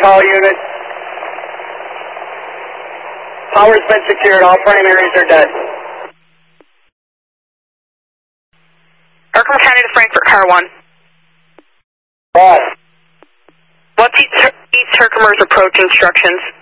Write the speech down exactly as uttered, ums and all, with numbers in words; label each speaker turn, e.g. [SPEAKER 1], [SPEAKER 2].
[SPEAKER 1] all units. Power's been secured. All primaries are dead.
[SPEAKER 2] Aircraft County to Frankfurt, car one.
[SPEAKER 1] Bad.
[SPEAKER 2] What's East, East Herkimer's approach instructions?